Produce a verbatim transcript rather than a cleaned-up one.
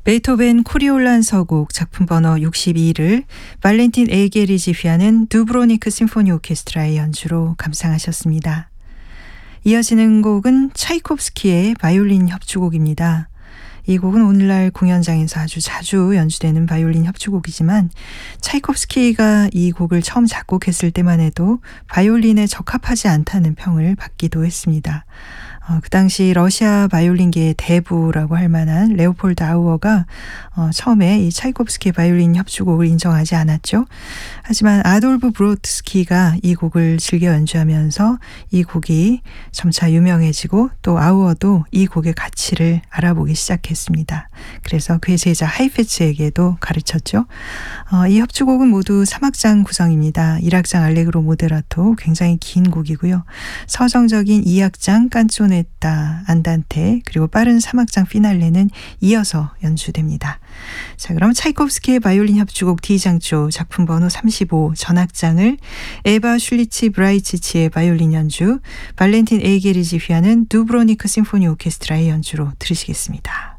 베토벤 코리올란서곡 작품 번호 육십이를 발렌틴 에이게리지 휘하는 두브로니크 심포니 오케스트라의 연주로 감상하셨습니다. 이어지는 곡은 차이콥스키의 바이올린 협주곡입니다. 이 곡은 오늘날 공연장에서 아주 자주 연주되는 바이올린 협주곡이지만 차이콥스키가 이 곡을 처음 작곡했을 때만 해도 바이올린에 적합하지 않다는 평을 받기도 했습니다. 어, 그 당시 러시아 바이올린계의 대부라고 할 만한 레오폴드 아우어가 어, 처음에 이 차이콥스키의 바이올린 협주곡을 인정하지 않았죠. 하지만 아돌프 브로드스키가 이 곡을 즐겨 연주하면서 이 곡이 점차 유명해지고 또 아우어도 이 곡의 가치를 알아보기 시작했습니다. 그래서 그의 제자 하이페츠에게도 가르쳤죠. 어, 이 협주곡은 모두 삼 악장 구성입니다. 일 악장 알레그로 모데라토 굉장히 긴 곡이고요. 서정적인 이 악장 깐쪼네 했다, 안단테, 그리고 빠른 삼 악장 피날레는 이어서 연주됩니다. 자, 그럼 차이콥스키의 바이올린 협주곡 D장조 작품 번호 삼십오 전악장을 에바 슐리치 브라이치치의 바이올린 연주, 발렌틴 에이게리지 휘하는 두브로니크 심포니 오케스트라의 연주로 들으시겠습니다.